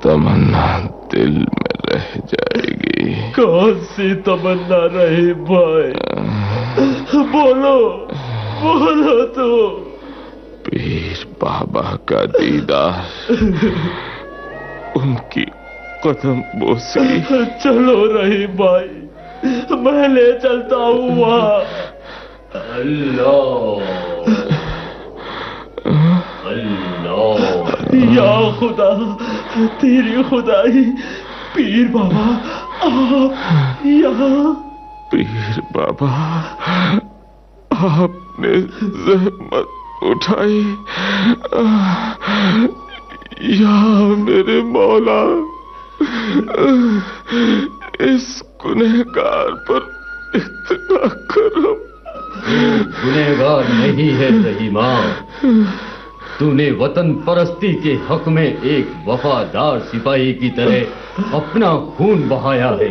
تمنا دل میں رہ جائے گی. کون سی تمنا رہی بھائی؟ بولو بولو تو. پیر بابا کا دیدار، ان کی قدم بوسی. چلو رہی بھائی، میں لے چلتا ہوں وہاں. اللہ اللہ یا خدا، تیری خدائی. پیر بابا آپ یہاں؟ پیر بابا، آپ نے زحمت اٹھائی. یا میرے مولا، اس گنہگار پر اتنا کرم. گنہگار نہیں ہے رحیماں، تو نے وطن پرستی کے حق میں ایک وفادار سپاہی کی طرح اپنا خون بہایا ہے.